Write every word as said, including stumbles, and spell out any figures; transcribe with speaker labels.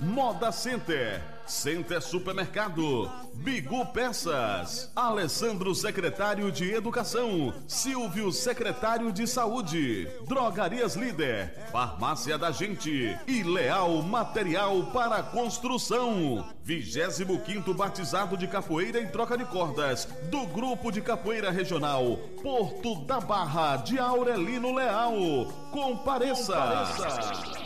Speaker 1: Moda Center, Center Supermercado, Bigu Peças, Alessandro Secretário de Educação, Silvio Secretário de Saúde, Drogarias Líder, Farmácia da Gente e Leal Material para Construção. vigésimo quinto Batizado de Capoeira em Troca de Cordas do Grupo de Capoeira Regional Porto da Barra de Aurelino Leal. Compareça! Compareça.